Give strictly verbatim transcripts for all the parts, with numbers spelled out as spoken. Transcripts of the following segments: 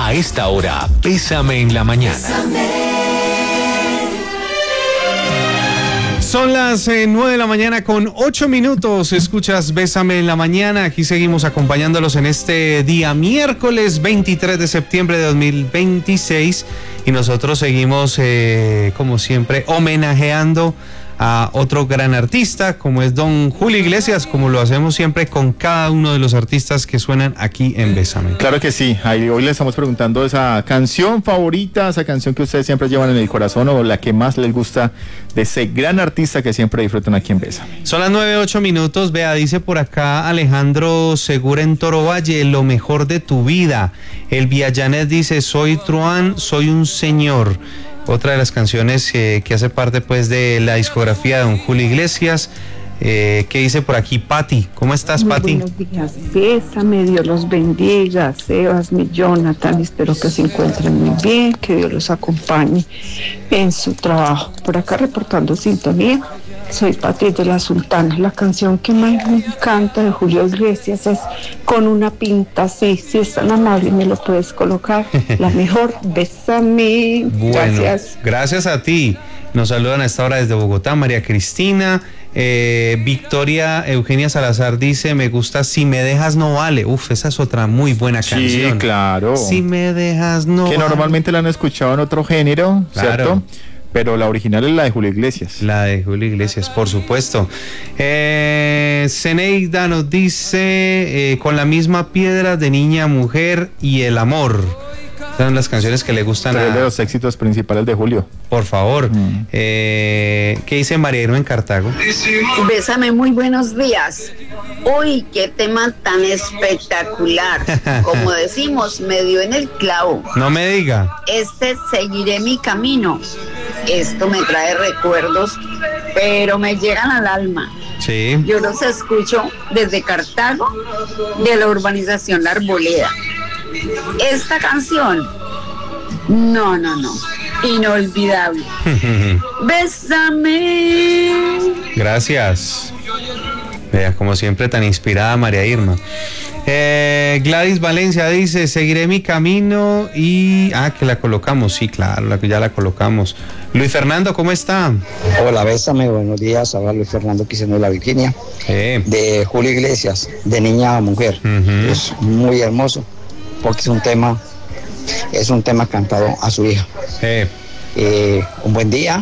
A esta hora, Bésame en la Mañana. Bésame. Son las eh, nueve de la mañana con ocho minutos. Escuchas Bésame en la Mañana. Aquí seguimos acompañándolos en este día miércoles veintitrés de septiembre de dos mil veintiséis. Y nosotros seguimos, eh, como siempre, homenajeando a otro gran artista, como es don Julio Iglesias, como lo hacemos siempre con cada uno de los artistas que suenan aquí en Bésame. Claro que sí. Ahí, hoy le estamos preguntando esa canción favorita, esa canción que ustedes siempre llevan en el corazón o la que más les gusta de ese gran artista que siempre disfrutan aquí en Bésame. Son las nueve, ocho minutos. Vea, dice por acá Alejandro Segura en Toro Valle, lo mejor de tu vida. El Villanet dice, soy Truán, soy un señor. Otra de las canciones eh, que hace parte pues de la discografía de don Julio Iglesias. Eh, ¿Qué dice por aquí Pati? ¿Cómo estás, Pati? Buenos días, Bésame, Dios los bendiga, Sebas, mi Jonathan, espero que se encuentren muy bien, que Dios los acompañe en su trabajo. Por acá reportando sintonía, soy Pati de la Sultana. La canción que más me encanta de Julio Iglesias es Con una pinta así, si es tan amable me lo puedes colocar, la mejor, Bésame. Bueno, gracias. Gracias a ti. Nos saludan a esta hora desde Bogotá, María Cristina. Eh, Victoria Eugenia Salazar dice, me gusta Si me dejas no vale. Uf, esa es otra muy buena canción. Sí, claro. Si me dejas no que vale. Que normalmente la han escuchado en otro género, claro. ¿cierto? Pero la original es la de Julio Iglesias. La de Julio Iglesias, por supuesto. Eh, Zeneida nos dice, eh, con la misma piedra de Niña a Mujer y El amor. Son las canciones que le gustan Tres a... de los éxitos principales de Julio. Por favor. Mm. Eh, ¿Qué dice María Irma en Cartago? Bésame, muy buenos días. Uy, qué tema tan espectacular. Como decimos, me dio en el clavo. No me diga. Este Seguiré mi camino. Esto me trae recuerdos, pero me llegan al alma. Sí. Yo los escucho desde Cartago, de la urbanización La Arboleda. Esta canción, no, no, no, inolvidable. Bésame. Gracias. Vea, como siempre, tan inspirada María Irma. Eh, Gladys Valencia dice, seguiré mi camino y... Ah, que la colocamos, sí, claro, la, ya la colocamos. Luis Fernando, ¿cómo está? Hola, Bésame, buenos días. Habla Luis Fernando Quiseno de la Virginia, eh. de Julio Iglesias, de Niña a Mujer. Uh-huh. Es muy hermoso, porque es un tema, es un tema cantado a su hija. Eh. Eh, un buen día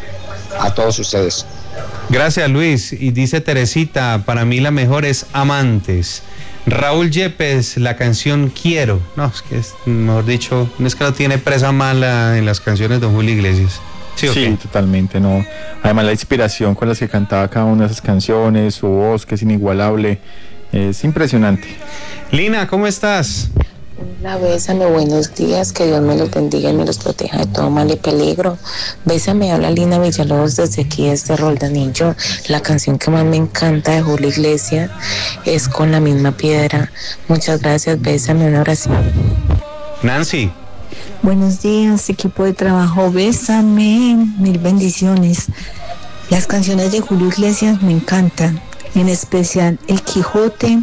a todos ustedes. Gracias, Luis. Y dice Teresita, para mí la mejor es Amantes. Raúl Yepes, la canción Quiero. No, es que es, mejor dicho, no es que no tiene presa mala en las canciones de Julio Iglesias. Sí, sí, okay. Totalmente, no. Además la inspiración con las que cantaba cada una de esas canciones, su voz que es inigualable, es impresionante. Lina, ¿cómo estás? Hola, Bésame, buenos días, que Dios me los bendiga y me los proteja de todo mal y peligro. Bésame, habla Lina Villalobos desde aquí, desde Roldanillo. La canción que más me encanta de Julio Iglesias es Con la misma piedra. Muchas gracias, Bésame, un abrazo. Nancy. Buenos días, equipo de trabajo, Bésame, mil bendiciones. Las canciones de Julio Iglesias me encantan, en especial El Quijote,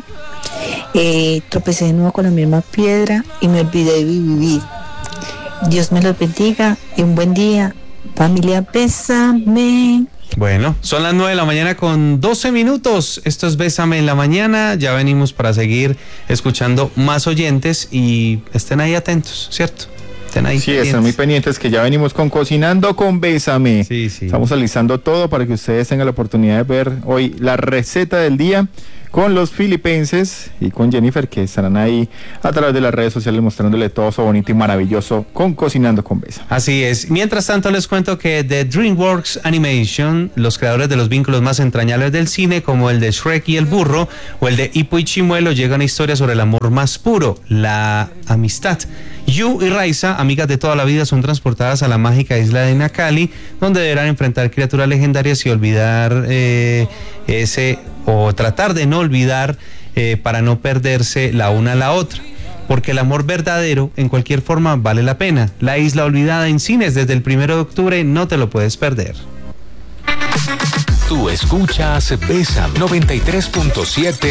eh, Tropecé de nuevo con la misma piedra y Me olvidé de vivir. Dios me los bendiga y un buen día, familia, Bésame. Bueno, son las nueve de la mañana con doce minutos. Esto es Bésame en la Mañana. Ya venimos para seguir escuchando más oyentes y estén ahí atentos, ¿cierto? Estén ahí sí, pendientes. Están muy pendientes que ya venimos con Cocinando con Bésame. Sí, sí. Estamos alistando todo para que ustedes tengan la oportunidad de ver hoy la receta del día con los filipenses y con Jennifer, que estarán ahí a través de las redes sociales mostrándole todo eso bonito y maravilloso con Cocinando con Bésame. Así es. Mientras tanto les cuento que de DreamWorks Animation, los creadores de los vínculos más entrañables del cine, como el de Shrek y el burro, o el de Hippo y Chimuelo, llega una historia sobre el amor más puro, la amistad. Yu y Raiza, amigas de toda la vida, son transportadas a la mágica isla de Nakali, donde deberán enfrentar criaturas legendarias y olvidar eh, ese, o tratar de no olvidar eh, para no perderse la una a la otra. Porque el amor verdadero, en cualquier forma, vale la pena. La Isla Olvidada en cines desde el primero de octubre, no te lo puedes perder. Tú escuchas Bésame noventa y tres punto siete